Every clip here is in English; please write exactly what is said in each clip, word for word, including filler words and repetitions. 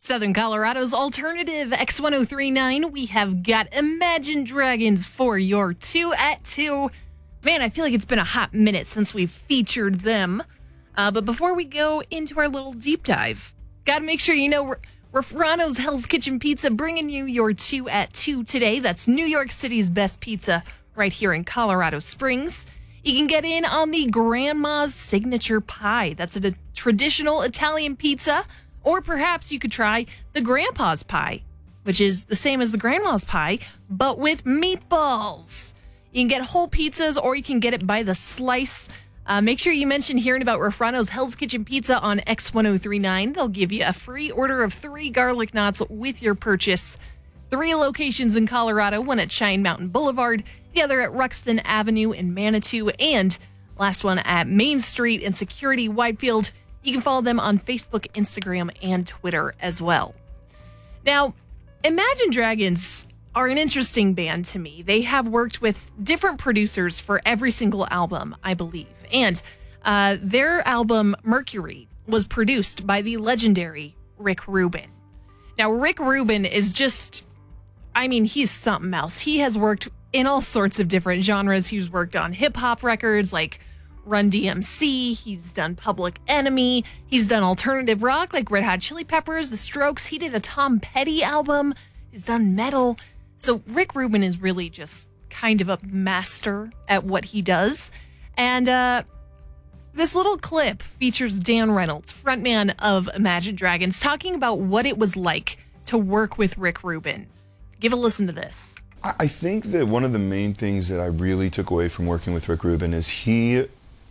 Southern Colorado's alternative X ten thirty-nine. We have got Imagine Dragons for your two at two. Man, I feel like it's been a hot minute since we've featured them. Uh, but before we go into our little deep dive, got to make sure you know Refrano's Hell's Kitchen Pizza bringing you your two at two today. That's New York City's best pizza right here in Colorado Springs. You can get in on the Grandma's Signature Pie. That's a traditional Italian pizza. Or perhaps you could try the Grandpa's Pie, which is the same as the Grandma's Pie, but with meatballs. You can get whole pizzas or you can get it by the slice. Uh, make sure you mention hearing about Refrano's Hell's Kitchen Pizza on X ten thirty-nine. They'll give you a free order of three garlic knots with your purchase. Three locations in Colorado, one at Cheyenne Mountain Boulevard, the other at Ruxton Avenue in Manitou, and last one at Main Street in Security, Whitefield. You can follow them on Facebook, Instagram, and Twitter as well. Now, Imagine Dragons are an interesting band to me. They have worked with different producers for every single album, I believe. And uh, their album, Mercury, was produced by the legendary Rick Rubin. Now, Rick Rubin is just, I mean, he's something else. He has worked in all sorts of different genres. He's worked on hip-hop records like Run D M C, he's done Public Enemy, he's done alternative rock like Red Hot Chili Peppers, The Strokes, he did a Tom Petty album, he's done metal. So Rick Rubin is really just kind of a master at what he does. And uh, this little clip features Dan Reynolds, frontman of Imagine Dragons, talking about what it was like to work with Rick Rubin. Give a listen to this. I think that one of the main things that I really took away from working with Rick Rubin is he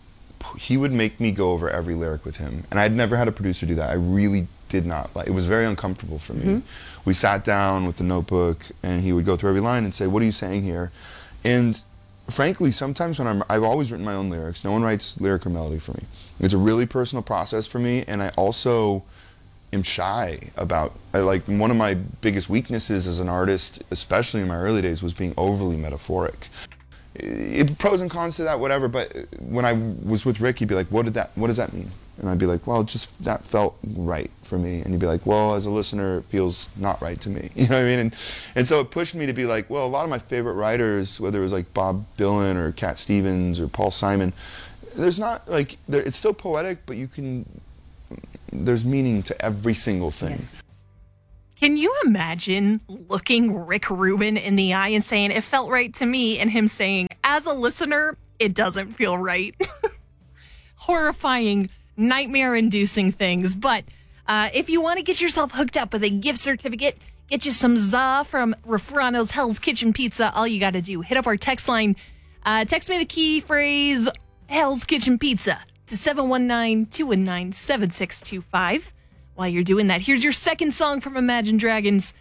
he would make me go over every lyric with him. And I'd never had a producer do that. I really did not like it. Was very uncomfortable for me. Mm-hmm. We sat down with the notebook and he would go through every line and say, what are you saying here? And frankly, sometimes when I'm, I've always written my own lyrics. No one writes lyric or melody for me. It's a really personal process for me, and I also am shy about, I, like, one of my biggest weaknesses as an artist, especially in my early days, was being overly metaphoric. It, pros and cons to that, whatever, but when I was with Rick, he'd be like, what did that, what does that mean? And I'd be like, well, just, that felt right for me. And he'd be like, well, as a listener, it feels not right to me. You know what I mean? And, and so it pushed me to be like, well, a lot of my favorite writers, whether it was like Bob Dylan or Cat Stevens or Paul Simon, there's not, like, it's still poetic, but you can, there's meaning to every single thing. Yes. Can you imagine looking Rick Rubin in the eye and saying, it felt right to me, and him saying, as a listener, it doesn't feel right? Horrifying, nightmare-inducing things. But uh, if you want to get yourself hooked up with a gift certificate, get you some za from Refrano's Hell's Kitchen Pizza, all you got to do, hit up our text line. Uh, text me the key phrase, Hell's Kitchen Pizza, to seven one nine, two one nine, seven six two five. While you're doing that, here's your second song from Imagine Dragons.